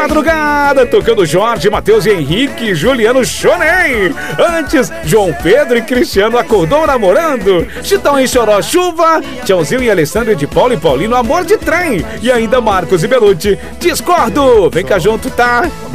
madrugada, tocando Jorge, Matheus e Henrique, Juliano Chonei. Antes, João Pedro e Cristiano acordou namorando. Chitão em Choró, chuva. Tchãozinho e Alessandro de Paulo e Paulino, amor de trem. E ainda Marcos e Belucci, discordo. Vem cá junto, tá?